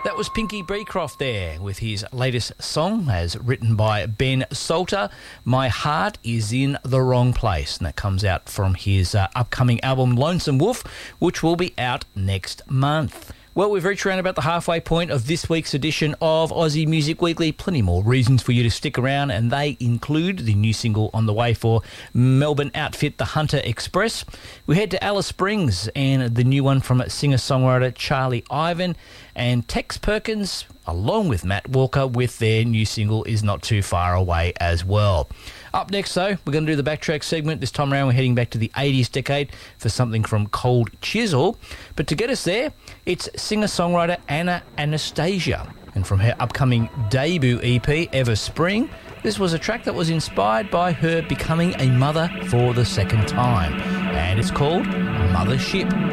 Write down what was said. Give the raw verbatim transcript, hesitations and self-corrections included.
That was Pinky Beecroft there with his latest song as written by Ben Salter, My Heart Is in the Wrong Place. And that comes out from his uh, upcoming album Lonesome Wolf, which will be out next month. Well, we've reached around about the halfway point of this week's edition of Aussie Music Weekly. Plenty more reasons for you to stick around, and they include the new single on the way for Melbourne outfit The Hunter Express. We head to Alice Springs and the new one from singer-songwriter Charlie Ivan, and Tex Perkins, along with Matt Walker, with their new single Is Not Too Far Away as well. Up next, though, we're going to do the Backtrack segment. This time around, we're heading back to the eighties decade for something from Cold Chisel. But to get us there, it's singer-songwriter Anna Anastasia. And from her upcoming debut E P, Ever Spring, this was a track that was inspired by her becoming a mother for the second time. And it's called Mothership.